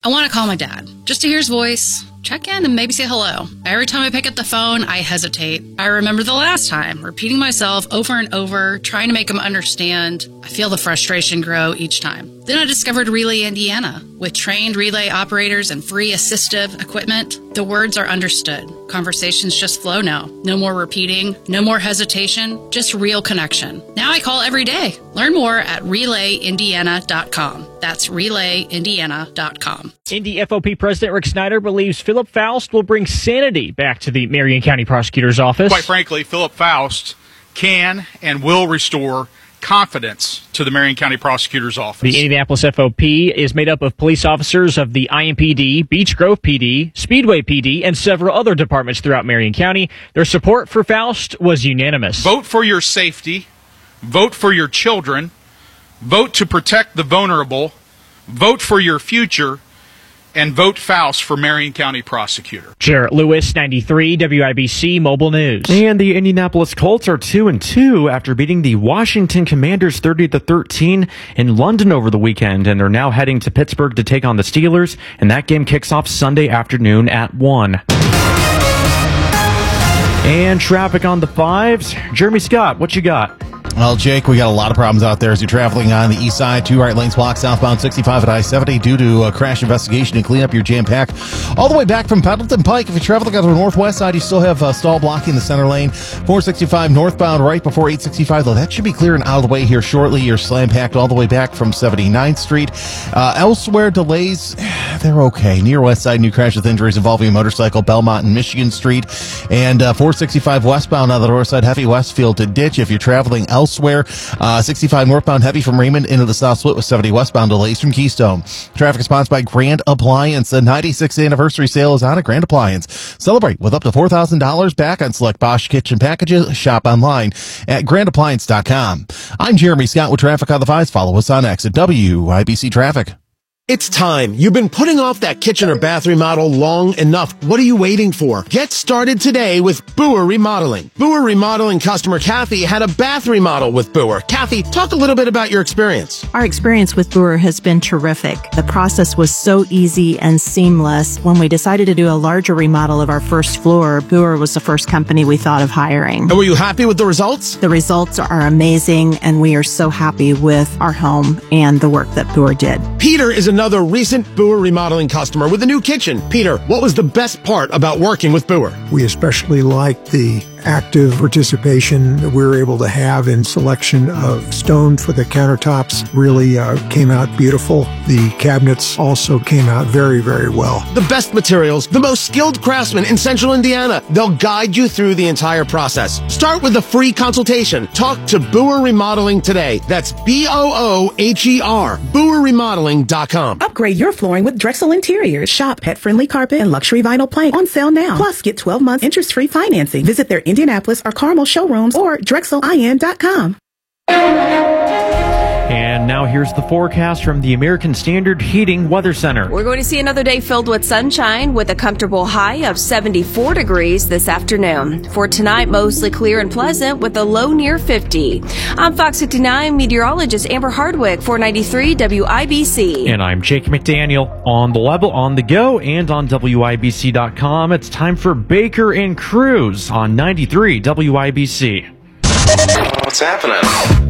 I want to call my dad, just to hear his voice, check in, and maybe say hello. Every time I pick up the phone, I hesitate. I remember the last time, repeating myself over and over, trying to make him understand. I feel the frustration grow each time. Then I discovered Relay Indiana. With trained relay operators and free assistive equipment, the words are understood. Conversations just flow now. No more repeating, no more hesitation, just real connection. Now I call every day. Learn more at RelayIndiana.com. That's RelayIndiana.com. Indy FOP President Rick Snyder believes Philip Faust will bring sanity back to the Marion County Prosecutor's Office. Quite frankly, Philip Faust can and will restore confidence to the Marion County Prosecutor's Office. The Indianapolis FOP is made up of police officers of the IMPD, Beech Grove PD, Speedway PD, and several other departments throughout Marion County. Their support for Faust was unanimous. Vote for your safety. Vote for your children. Vote to protect the vulnerable. Vote for your future. And vote Faust for Marion County Prosecutor. Jarrett Lewis, 93 WIBC Mobile News. And the Indianapolis Colts are 2-2 after beating the Washington Commanders 30-13 in London over the weekend, and they're now heading to Pittsburgh to take on the Steelers, and that game kicks off Sunday afternoon at 1. And traffic on the 5s. Jeremy Scott, what you got? Well, Jake, we got a lot of problems out there as you're traveling on the east side. 2 right lanes blocked southbound 65 at I-70 due to a crash investigation and clean up your jam pack. All the way back from Pendleton Pike. If you're traveling on the northwest side, you still have stall blocking the center lane. 465 northbound right before 865, though that should be clearing out of the way here shortly. You're slam packed all the way back from 79th Street. Elsewhere, delays, they're okay. Near west side, new crash with injuries involving a motorcycle, Belmont and Michigan Street. And 465 westbound on the north side, heavy Westfield to Ditch. If you're traveling elsewhere, 65 northbound heavy from Raymond into the south split with 70 westbound delays from Keystone. Traffic is sponsored by Grand Appliance. The 96th anniversary sale is on at Grand Appliance. Celebrate with up to $4,000 back on select Bosch kitchen packages. Shop online at grandappliance.com. I'm Jeremy Scott with Traffic on the 5s. Follow us on X at WIBC Traffic. It's time. You've been putting off that kitchen or bath remodel long enough. What are you waiting for? Get started today with Boer Remodeling. Boer Remodeling customer Kathy had a bath remodel with Boer. Kathy, talk a little bit about your experience. Our experience with Boer has been terrific. The process was so easy and seamless. When we decided to do a larger remodel of our first floor, Boer was the first company we thought of hiring. And were you happy with the results? The results are amazing, and we are so happy with our home and the work that Boer did. Peter is another recent Boer Remodeling customer with a new kitchen. Peter, what was the best part about working with Boer? We especially liked the active participation that we were able to have in selection of stone for the countertops. Really came out beautiful. The cabinets also came out very, very well. The best materials, the most skilled craftsmen in Central Indiana. They'll guide you through the entire process. Start with a free consultation. Talk to Boer Remodeling today. That's BOOHER, BoerRemodeling.com. Upgrade your flooring with Drexel Interiors. Shop pet-friendly carpet and luxury vinyl plank on sale now. Plus, get 12 months interest-free financing. Visit their Indianapolis or Carmel showrooms or DrexelIN.com. And now here's the forecast from the American Standard Heating Weather Center. We're going to see another day filled with sunshine with a comfortable high of 74 degrees this afternoon. For tonight, mostly clear and pleasant with a low near 50. I'm Fox 59 meteorologist Amber Hardwick, 493 WIBC. And I'm Jake McDaniel. On the level, on the go, and on WIBC.com. It's time for Baker and Cruz on 93 WIBC. What's happening?